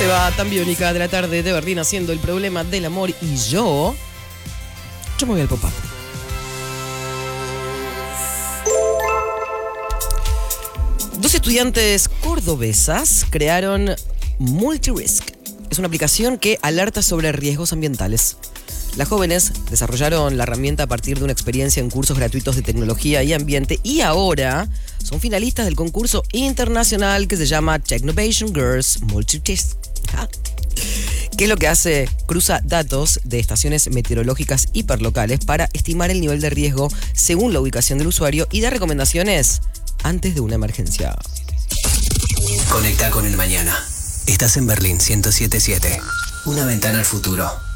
se va tan biónica de la tarde de Berlín haciendo el problema del amor y yo me voy al pop-up. Dos estudiantes cordobesas crearon Multirisk. Es una aplicación que alerta sobre riesgos ambientales. Las jóvenes desarrollaron la herramienta a partir de una experiencia en cursos gratuitos de tecnología y ambiente y ahora son finalistas del concurso internacional que se llama Technovation Girls Multirisk. ¿Qué es lo que hace? Cruza datos de estaciones meteorológicas hiperlocales para estimar el nivel de riesgo según la ubicación del usuario y dar recomendaciones antes de una emergencia. Conecta con el mañana. Estás en Berlín 107.7. Una ventana al futuro.